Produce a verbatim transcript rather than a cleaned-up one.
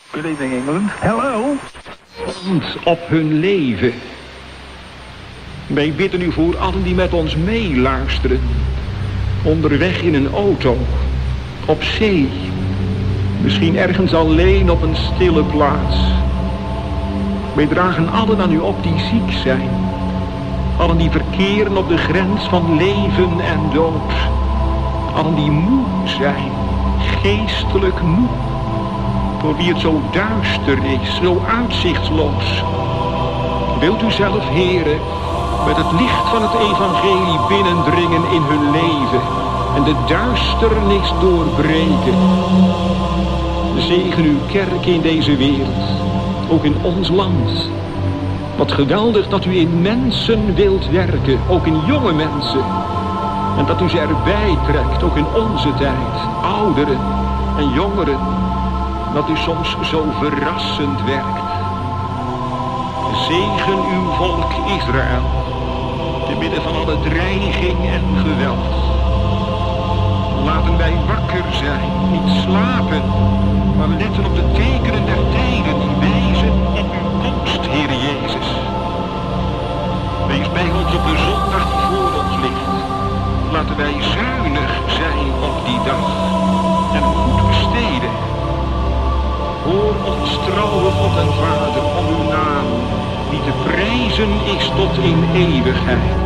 Good evening, England. Hello. Op hun leven. Wij bidden u voor allen die met ons meeluisteren. Onderweg in een auto. Op zee. Misschien ergens alleen op een stille plaats. Wij dragen allen aan u op die ziek zijn. Allen die verkeren op de grens van leven en dood. Allen die moe zijn. Geestelijk moe. Voor wie het zo duister is, zo uitzichtloos. Wilt u zelf, Heere, met het licht van het evangelie binnendringen in hun leven en de duisternis doorbreken. Zegen uw kerk in deze wereld, ook in ons land. Wat geweldig dat u in mensen wilt werken, ook in jonge mensen. En dat u ze erbij trekt, ook in onze tijd, ouderen en jongeren. Dat u soms zo verrassend werkt. Zegen uw volk Israël, te midden van alle dreiging en geweld. Laten wij wakker zijn, niet slapen, maar letten op de tekenen der tijden die wijzen in uw komst, Heer Jezus. Wees bij ons op de zondag die voor ons ligt. Laten wij zuinig zijn op die dag en goed besteden. Hoor ons trouwe God en Vader om uw naam, die te prijzen is tot in eeuwigheid.